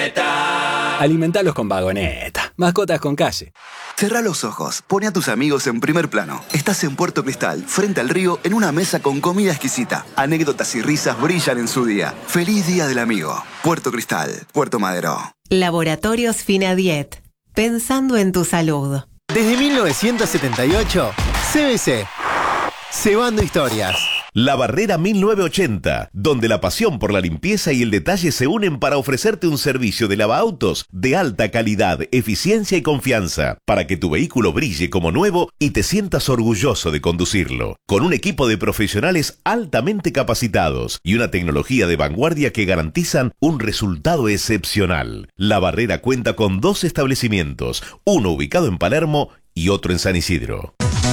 Vagoneta. Alimentalos con Vagoneta. Mascotas con calle. Cerrá los ojos, pone a tus amigos en primer plano. Estás en Puerto Cristal, frente al río, en una mesa con comida exquisita. Anécdotas y risas brillan en su día. ¡Feliz Día del Amigo! Puerto Cristal, Puerto Madero. Laboratorios Finadiet. Pensando en tu salud. Desde 1978, CBC. Cebando historias. La Barrera 1980, donde la pasión por la limpieza y el detalle se unen para ofrecerte un servicio de lavaautos de alta calidad, eficiencia y confianza, para que tu vehículo brille como nuevo y te sientas orgulloso de conducirlo. Con un equipo de profesionales altamente capacitados y una tecnología de vanguardia que garantizan un resultado excepcional. La Barrera cuenta con 2 establecimientos, uno ubicado en Palermo y otro en San Isidro.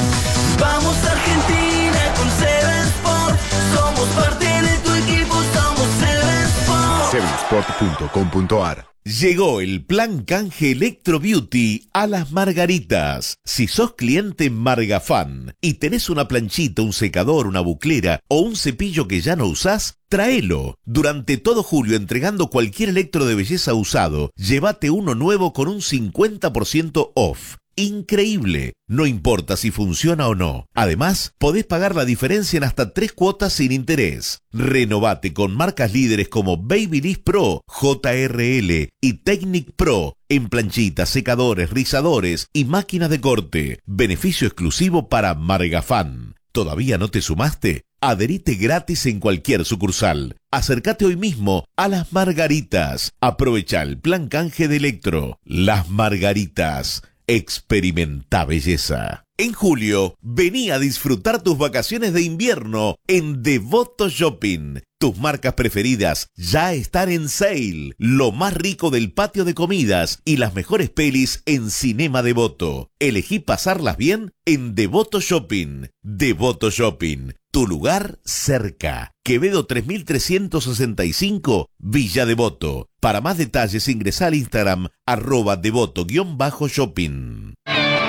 Vamos Argentina con Seven Sport. Somos parte de tu equipo, somos Seven Sport. Sevensport.com.ar. Llegó el plan canje Electro Beauty a Las Margaritas. Si sos cliente Margafan y tenés una planchita, un secador, una buclera o un cepillo que ya no usás, tráelo. Durante todo julio, entregando cualquier electro de belleza usado, llévate uno nuevo con un 50% off. Increíble, no importa si funciona o no. Además, podés pagar la diferencia en hasta 3 cuotas sin interés. Renovate con marcas líderes como Babyliss Pro, JRL y Technic Pro en planchitas, secadores, rizadores y máquinas de corte. Beneficio exclusivo para Margafan. ¿Todavía no te sumaste? Adherite gratis en cualquier sucursal. Acércate hoy mismo a Las Margaritas. Aprovecha el plan canje de Electro. Las Margaritas. Experimenta belleza. En julio, vení a disfrutar tus vacaciones de invierno en Devoto Shopping. Tus marcas preferidas ya están en sale. Lo más rico del patio de comidas y las mejores pelis en Cinema Devoto. Elegí pasarlas bien en Devoto Shopping. Devoto Shopping, tu lugar cerca. Quevedo 3365, Villa Devoto. Para más detalles ingresa al Instagram @devoto_shopping.